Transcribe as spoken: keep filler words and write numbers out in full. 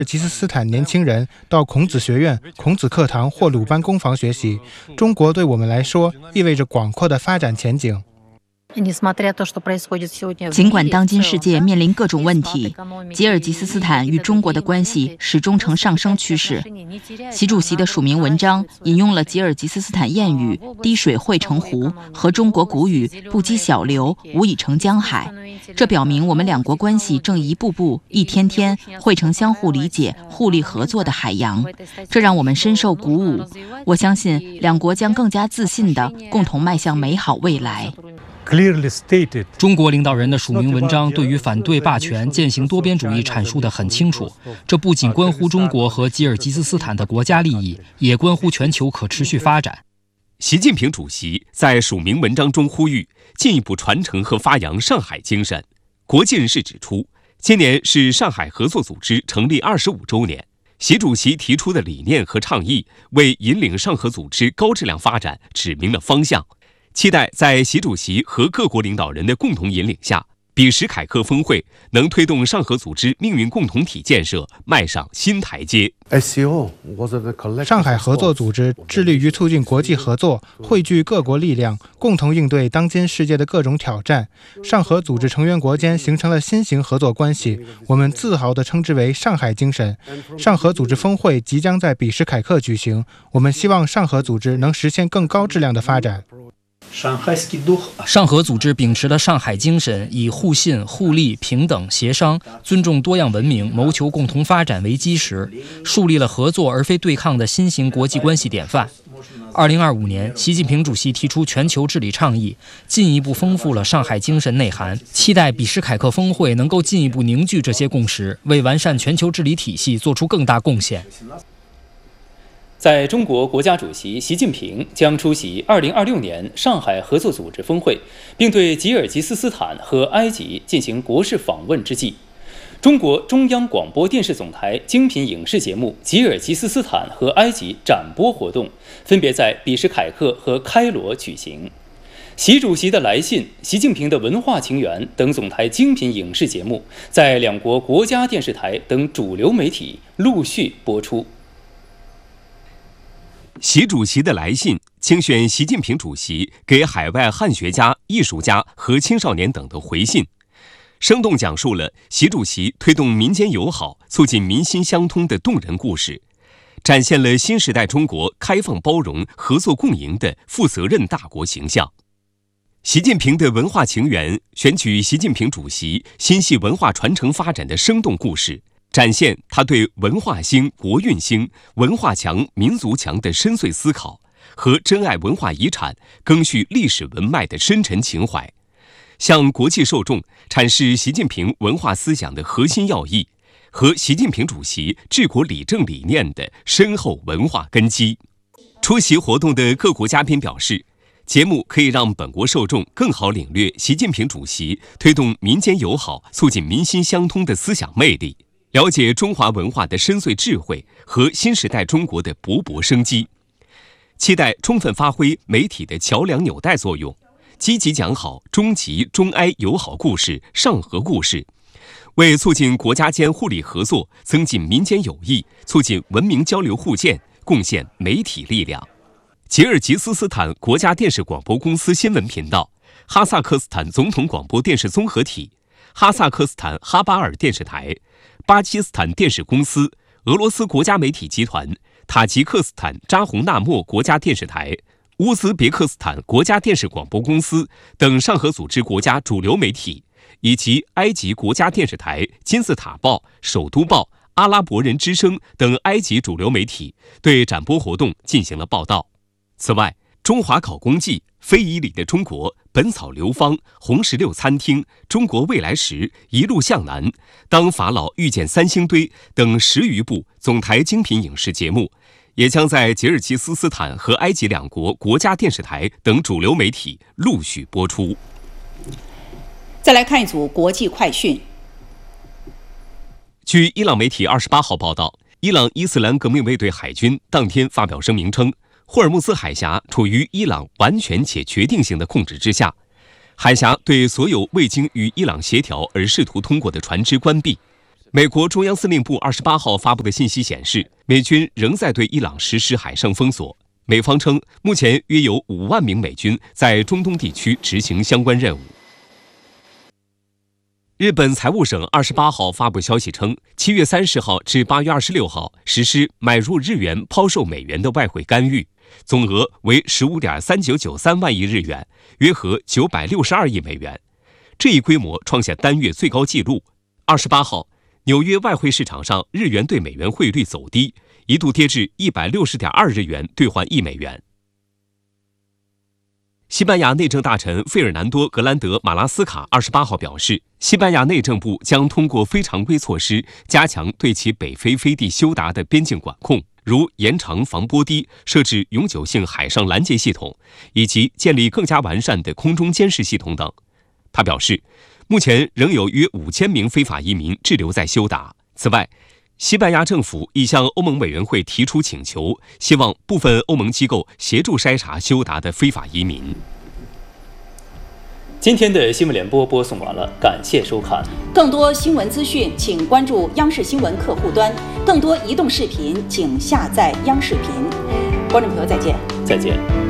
吉斯斯坦年轻人到孔子学院、孔子课堂或鲁班工房学习，中国对我们来说意味着广阔的发展前景。 尽管当今世界面临各种问题，吉尔吉斯斯坦与中国的关系始终呈上升趋势。习主席的署名文章引用了吉尔吉斯斯坦谚语“滴水汇成湖”和中国古语“不积小流，无以成江海”。这表明我们两国关系正一步步、一天天汇成相互理解、互利合作的海洋，这让我们深受鼓舞。我相信两国将更加自信地共同迈向美好未来。 中国领导人的署名文章对于反对霸权、践行多边主义阐述得很清楚，这不仅关乎中国和吉尔吉斯斯坦的国家利益，也关乎全球可持续发展。 习近平主席在署名文章中呼吁进一步传承和发扬上海精神。国际人士指出，今年是上海合作组织成立二十五周年，习主席提出的理念和倡议为引领上合组织高质量发展指明了方向。期待在习主席和各国领导人的共同引领下，比什凯克峰会能推动上合组织命运共同体建设迈上新台阶。 上海合作组织致力于促进国际合作，汇聚各国力量，共同应对当今世界的各种挑战。上合组织成员国间形成了新型合作关系，我们自豪地称之为上海精神。上合组织峰会即将在比什凯克举行，我们希望上合组织能实现更高质量的发展。 上合组织秉持了上海精神，以互信、互利、平等、协商、尊重多样文明、谋求共同发展为基石，树立了合作而非对抗的新型国际关系典范。二零二五年，习近平主席提出全球治理倡议，进一步丰富了上海精神内涵。期待比什凯克峰会能够进一步凝聚这些共识，为完善全球治理体系做出更大贡献。 在中国国家主席习近平将出席二零二六年上海合作组织峰会，并对吉尔吉斯斯坦和埃及进行国事访问之际，中国中央广播电视总台精品影视节目《吉尔吉斯斯坦和埃及》展播活动分别在比什凯克和开罗举行。习主席的来信、习近平的文化情缘等总台精品影视节目在两国国家电视台等主流媒体陆续播出。 习主席的来信精选习近平主席给海外汉学家、艺术家和青少年等的回信，生动讲述了习主席推动民间友好、促进民心相通的动人故事，展现了新时代中国开放包容、合作共赢的负责任大国形象。习近平的文化情缘选取习近平主席心系文化传承发展的生动故事，展现他对文化兴、国运兴、文化强、民族强的深邃思考和珍爱文化遗产、赓续历史文脉的深沉情怀，向国际受众阐释习近平文化思想的核心要义和习近平主席治国理政理念的深厚文化根基。出席活动的各国嘉宾表示，节目可以让本国受众更好领略习近平主席推动民间友好、促进民心相通的思想魅力，了解中华文化的深邃智慧和新时代中国的勃勃生机。期待充分发挥媒体的桥梁纽带作用，积极讲好中吉、中埃友好故事、上合故事，为促进国家间互利合作、增进民间友谊、促进文明交流互鉴贡献媒体力量。吉尔吉斯斯坦国家电视广播公司新闻频道、哈萨克斯坦总统广播电视综合体、哈萨克斯坦哈巴尔电视台、巴基斯坦电视公司、俄罗斯国家媒体集团、塔吉克斯坦扎洪纳莫国家电视台、乌兹别克斯坦国家电视广播公司等上合组织国家主流媒体，以及埃及国家电视台、金字塔报、首都报、阿拉伯人之声等埃及主流媒体对展播活动进行了报道。此外，中华考公记、非遗里的中国、本草流芳、红石榴餐厅、中国未来时、一路向南、当法老遇见三星堆等十余部总台精品影视节目，也将在吉尔吉斯斯坦和埃及两国国家电视台等主流媒体陆续播出。 再来看一组国际快讯。 据伊朗媒体二十八号报道，伊朗伊斯兰革命卫队海军当天发表声明称，霍尔木兹海峡处于伊朗完全且决定性的控制之下，海峡对所有未经与伊朗协调而试图通过的船只关闭。 美国中央司令部二十八号发布的信息显示，美军仍在对伊朗实施海上封锁。美方称，目前约有五万名美军在中东地区执行相关任务。日本财务省二十八号发布消息称，七月三十号至八月二十六号实施买入日元抛售美元的外汇干预，总额为十五点三九九三万亿日元，约合九百六十二亿美元。这一规模创下单月最高纪录。二十八号，纽约外汇市场上日元对美元汇率走低，一度跌至一百六十点二日元兑换一美元。西班牙内政大臣费尔南多·格兰德·马拉斯卡二十八号表示，西班牙内政部将通过非常规措施加强对其北非飞地休达的边境管控，如延长防波堤、设置永久性海上拦截系统，以及建立更加完善的空中监视系统等。他表示，目前仍有约五千名非法移民滞留在休达。此外，西班牙政府已向欧盟委员会提出请求，希望部分欧盟机构协助筛查休达的非法移民。 今天的新闻联播播送完了，感谢收看。 更多新闻资讯，请关注央视新闻客户端；更多移动视频，请下载央视频。观众朋友，再见。 再见。